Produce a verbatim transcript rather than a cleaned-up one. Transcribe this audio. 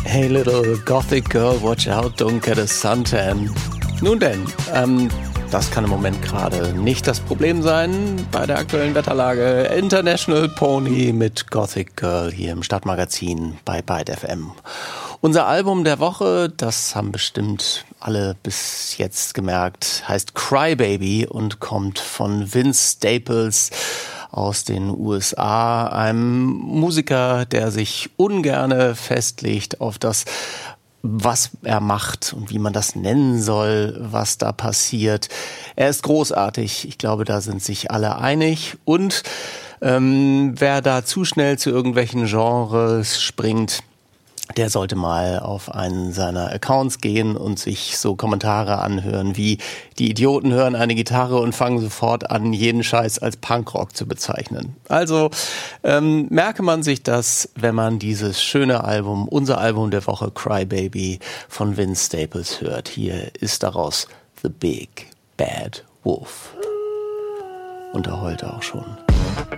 Hey little gothic girl, watch out, don't get a suntan. Nun denn, ähm, das kann im Moment gerade nicht das Problem sein bei der aktuellen Wetterlage. International Pony mit Gothic Girl hier im Stadtmagazin bei Byte F M. Unser Album der Woche, das haben bestimmt alle bis jetzt gemerkt, heißt Cry Baby und kommt von Vince Staples aus den U S A, einem Musiker, der sich ungerne festlegt auf das, was er macht und wie man das nennen soll, was da passiert. Er ist großartig, ich glaube, da sind sich alle einig. Und ähm, wer da zu schnell zu irgendwelchen Genres springt, der sollte mal auf einen seiner Accounts gehen und sich so Kommentare anhören wie: Die Idioten hören eine Gitarre und fangen sofort an, jeden Scheiß als Punkrock zu bezeichnen. Also ähm, merke man sich das, wenn man dieses schöne Album, unser Album der Woche Cry Baby von Vince Staples hört. Hier ist daraus The Big Bad Wolf. Und er heult auch schon.